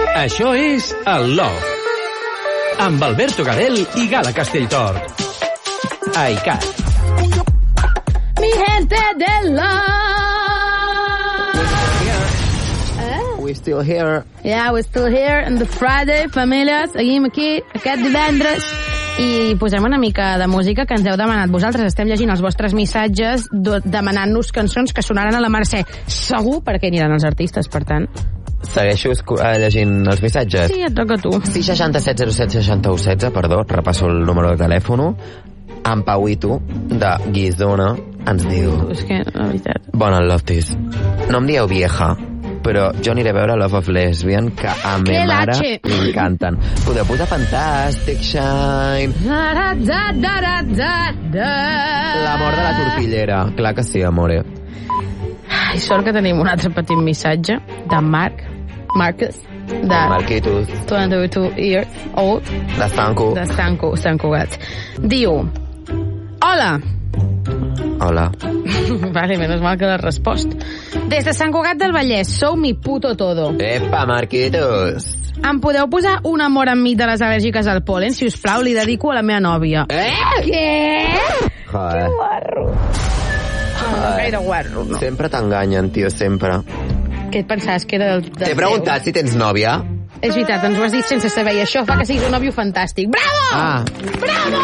Això és el Love. Amb Alberto Gadel i Gala Castelltort. A ICAT. Mi gente del Love. We still here. Yeah, we're still here on the Friday, famílies. Seguim aquí aquest divendres i posem una mica de música que ens heu demanat vosaltres. Estem llegint els vostres missatges demanant-nos cançons que sonaran a la Mercè. Segur perquè aniran els artistes, per tant. Segueixo llegint els missatges? Sí, et toca a tu. 667076116, perdó, repasso el número de telèfon. En Pauito, de Guisdona, ens diu... És que, la veritat... Bona, Loftis. No em dieu vieja, però jo aniré a veure Love of Lesbian, que a me mare m'encanten. Podeu posar Fantastic Shine. L'amor de la tortillera. Clar que sí, amore. Ai, sort que tenim un altre petit missatge de Marcus, de Marquitos, 22 years old, de Sanco. de Sant Cugat. Diu: Hola. Hola. Vale, menos mal que l'has respost. Des de Sant Cugat del Vallès, sou mi puto todo. Epa, Marquitos. Em podeu posar un amor amb mi de les al·lèrgiques al pol·len? Si us plau, li dedico a la meva nòvia. Què? Joder. Que guarro. No, gaire guarro, no. Sempre t'enganyen, tio, sempre. Què et pensaves que era del T'he preguntat si tens nòvia. És veritat, ens ho has dit sense saber, i això fa que siguis un nòvio fantàstic. Bravo! Ah. Bravo!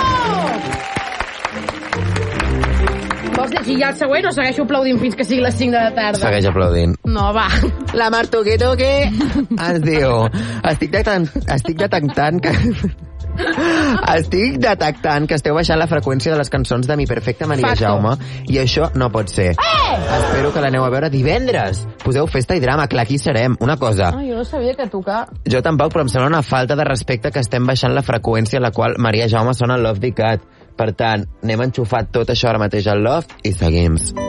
Vols llegir ja el següent o segueixo aplaudint fins que sigui les 5 de la tarda? Segueix aplaudint. No, va. La Martuquituqui ens diu: estic detectant que... Estic detectant que esteu baixant la freqüència de les cançons de Mi Perfecta Maria Jaume, i això no pot ser. Espero que l'aneu a veure divendres. Poseu festa i drama, clar, aquí serem. Una cosa, Jo no sabia que tocar. jo tampoc, però em sembla una falta de respecte que estem baixant la freqüència a la qual Maria Jaume sona Love the Cat. Per tant, anem enxufat tot això ara mateix al Love i seguim.